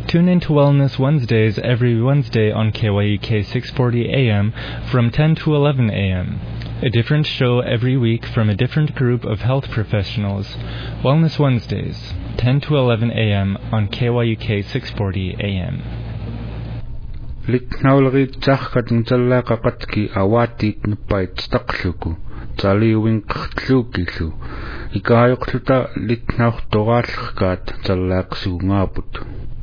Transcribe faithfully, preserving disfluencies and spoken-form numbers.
Tune in to Wellness Wednesdays every Wednesday on K Y U K six forty A M from ten to eleven A M A different show every week from a different group of health professionals. Wellness Wednesdays, ten to eleven A M on K Y U K six forty A M. Litnaulri tsahkatn tsallaqaqatki awatit nupait staqluku tsaliwin qtlukilu ikaayuqluta litnauqtoraallerkaat tsallaqsuungaaput.